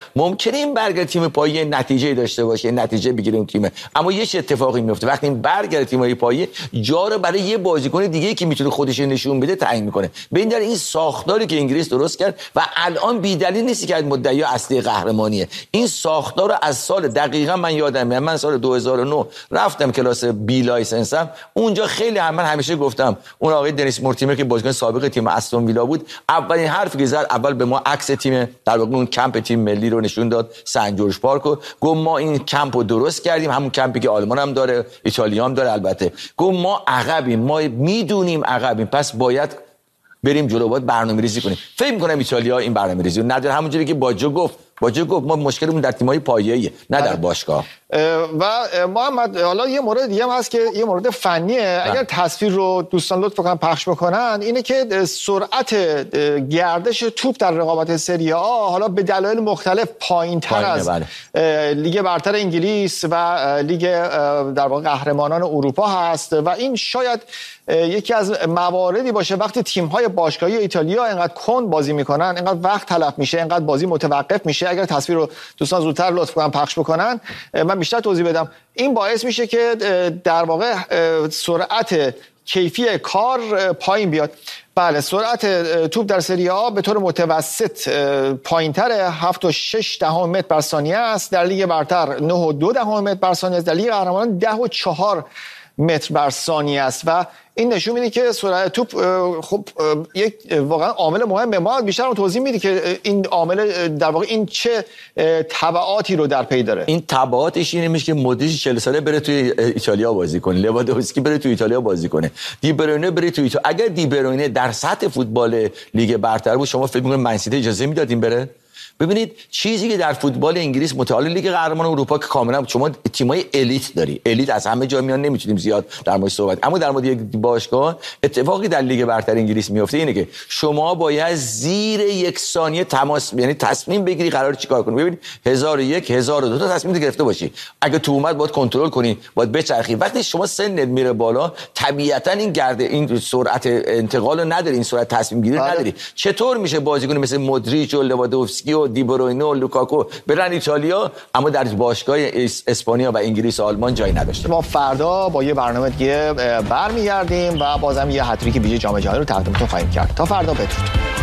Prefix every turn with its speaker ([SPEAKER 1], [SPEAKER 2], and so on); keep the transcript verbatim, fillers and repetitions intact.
[SPEAKER 1] ممکنه این برگرد تیم پایه نتیجه داشته باشه، نتیجه بگیره اون تیم، اما یه اتفاقی میفته وقتی این برگرد تیم‌های پایه جا رو برای یه بازیکن دیگه که میتونه خودش نشون بده تعیین میکنه. به این دلیل این ساختاری که انگلیس درست کرد و الان بی‌دلیل نیست که مدعی اصلی قهرمانیه. این ساختار رو از سال دقیقاً من یادم میاد، من سال دو هزار و نه رفتم کلاس بی لایسنسم، اونجا خیلی هم من همیشه گفتم اون آقای دنیس مورتیمر که بازیکن سابق تیم استون ویلا بود، اولین حرفی که زد اول به ما عکس تیم در واقع اون کمپ تیم ملی رو نشون داد، سن جورج پارک رو، گفت ما این کمپ رو درست کردیم، همون کمپی که آلمان هم داره، ایتالیا هم داره البته، گفت ما عقبیم، ما میدونیم عقبیم، پس باید بریم جلو، باید برنامه‌ریزی کنیم. فکر می‌کنم ایتالیا این برنامه‌ریزی رو نداره، همونجوری که باجو گفت باجو گفت ما مشکلمون در تیم‌های پایه‌ایه نه در باشگاه.
[SPEAKER 2] و محمد حالا یه مورد دیگه هم هست که یه مورد فنیه، اگر تصویر رو دوستان لطف کنن پخش بکنن، اینه که سرعت گردش توپ در رقابت سری آ حالا به دلایل مختلف پایین‌تر از بله. لیگ برتر انگلیس و لیگ در واقع قهرمانان اروپا هست و این شاید یکی از مواردی باشه وقتی تیم‌های باشگاهی ایتالیا اینقدر کند بازی میکنن، اینقدر وقت تلف میشه، اینقدر بازی متوقف میشه. اگر تصویر رو دوستان زودتر لطف کنن پخش بکنن من بیشتر توضیح بدم. این باعث میشه که در واقع سرعت کیفی کار پایین بیاد. بله، سرعت توپ در سری آ به طور متوسط پایین‌تر، هفت و شش دهم متر بر ثانیه است، در لیگ برتر نه و دو دهم متر بر ثانیه است، در لیگ قهرمانان ده و چهار متر بر ثانیه است و این نشون میده که سرعت توپ خب یک واقعا عامل مهمه. ما بیشتر رو توضیح میدی که این عامل در واقع این چه تبعاتی رو در پی داره.
[SPEAKER 1] این تبعاتش اینه میشه که مودریچ چهل ساله بره توی ایتالیا بازی کنه، لواندوفسکی بره توی ایتالیا بازی کنه، دی بروینه بره توی ایتالیا. اگر دی بروینه در سطح فوتبال لیگ برتر بود شما فکر می‌کنید منسیتی اجازه میداد این بره؟ ببینید چیزی که در فوتبال انگلیس متعال لیگ قهرمان اروپا که کاملا شما تیمای الیت داری، الیت از همه جا میان، نمیتونیم زیاد در مورد صحبت، اما در مورد یک باشگاه اتفاقی در لیگ برتر انگلیس میفته اینه که شما باید زیر یک ثانیه تماس، یعنی تصمیم بگیری قرار چیکار کنی. ببینید هزار و یک هزار و دو تا تصمیم گرفته باشی، اگه تو اومد باید کنترل کنی، باید بچرخی. وقتی شما سنت میره بالا طبیعتا این گرده این سرعت انتقال رو نداری، این سرعت تصمیم گیری نداری. چطور میشه بازیکن مثل مودریچ و لواندوفسکی و دی بروینه و لوکاکو برن ایتالیا اما در باشگاه اسپانیا و انگلیس و آلمان جایی نداشته؟
[SPEAKER 2] ما فردا با یه برنامه دیگه برمیگردیم و بازم یه هتریک ویژه جام جهانی رو تقدیمتون خواهیم کرد. تا فردا بدرود.